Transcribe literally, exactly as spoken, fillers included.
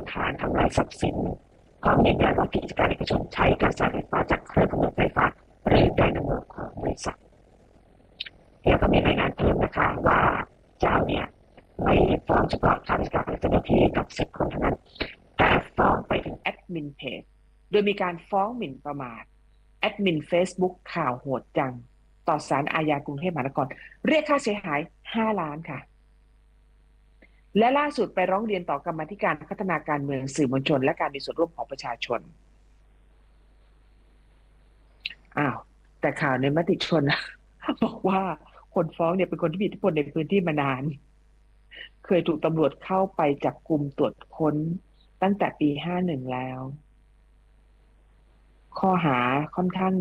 ฐานทำลายทรัพย์สินความยืนยันว่ากิจการเอกชนใช้กระแสไฟฟ้าจากเครื่องกำเนิดไฟฟ้าหรือไดนาโมของบริษัทแล้วก็มีรายงานเพิ่มนะคะว่าเจ้าเนี่ยไม่ฟ้องเฉพาะข้าราชการและเจ้าหน้าที่กับสิบคนเท่านั้นแต่ฟ้องไปถึงแอดมินเพจโดยมีการฟ้องหมิ่นประมาทแอดมิน Facebook ข่าวโหดจังต่อศาลอาญากรุงเทพมหานครเรียกค่าเสียหายห้าล้านค่ะและล่าสุดไปร้องเรียนต่อกรรมาธิการพัฒนาการเมืองสื่อมวลชนและการมีส่วนร่วมของประชาชนอ้าวแต่ข่าวในมติชนบอกว่าคนฟ้องเนี่ยเป็นคนที่มีอิทธิพลในพื้นที่มานานเคยถูกตำรวจเข้าไปจับกุมตรวจค้นตั้งแต่ปีห้าสิบเอ็ดแล้วข้อหาค่อนข้าง